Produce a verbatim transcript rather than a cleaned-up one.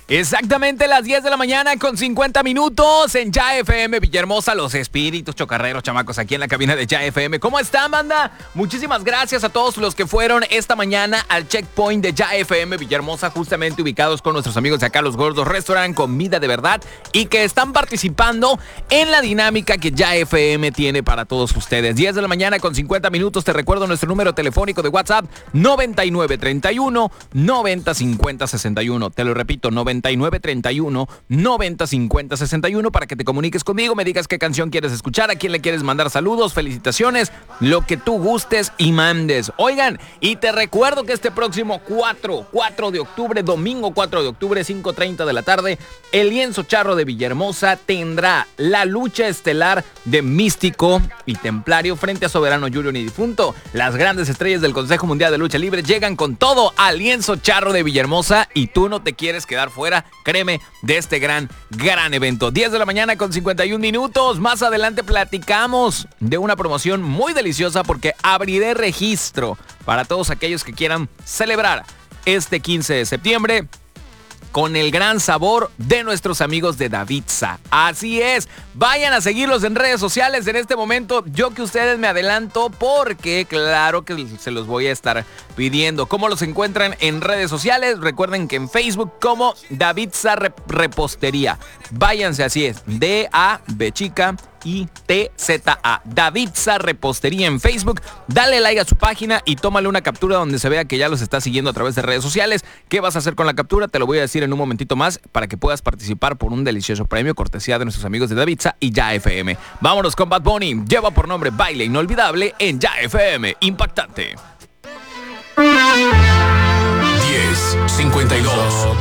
Exactamente las diez de la mañana con cincuenta minutos en Ya F M Villahermosa, los espíritus chocarreros, chamacos, aquí en la cabina de Ya F M. ¿Cómo están, banda? Muchísimas gracias a todos los que fueron esta mañana al checkpoint de Ya F M Villahermosa, justamente ubicados con nuestros amigos de acá, Los Gordos Restaurant, comida de verdad, y que están participando en la dinámica que Ya F M tiene para todos ustedes. diez de la mañana con cincuenta minutos, te recuerdo nuestro número telefónico de WhatsApp, noventa y nueve treinta y uno, noventa cincuenta sesenta y uno. Te lo repito, noventa y nueve treinta y uno, noventa cincuenta sesenta y uno, para que te comuniques conmigo, me digas qué canción quieres escuchar, a quién le quieres mandar saludos, felicitaciones, lo que tú gustes y mandes. Oigan, y te recuerdo que este próximo cuatro de octubre, domingo cuatro de octubre, cinco treinta de la tarde, el Lienzo Charro de Villahermosa tendrá la lucha estelar de Místico y Templario frente a Soberano Junior y Difunto. Las grandes estrellas del Consejo Mundial de Lucha Libre llegan con todo al Lienzo Charro de Villahermosa y tú no te quieres quedar fuera, créeme, de este gran, gran evento. diez de la mañana con cincuenta y uno minutos. Más adelante platicamos de una promoción muy deliciosa porque abriré registro para todos aquellos que quieran celebrar este quince de septiembre con el gran sabor de nuestros amigos de Davidsa. Así es, vayan a seguirlos en redes sociales en este momento. Yo que ustedes me adelanto porque claro que se los voy a estar pidiendo. ¿Cómo los encuentran en redes sociales? Recuerden que en Facebook como Davidsa Repostería. Váyanse, así es, D A B chica I T Z A, Davidsa Repostería en Facebook. Dale like a su página y tómale una captura donde se vea que ya los está siguiendo a través de redes sociales. ¿Qué vas a hacer con la captura? Te lo voy a decir en un momentito más para que puedas participar por un delicioso premio cortesía de nuestros amigos de Davidsa y Ya F M. Vámonos con Bad Bunny. Lleva por nombre Baile Inolvidable en Ya F M. Impactante. diez cincuenta y dos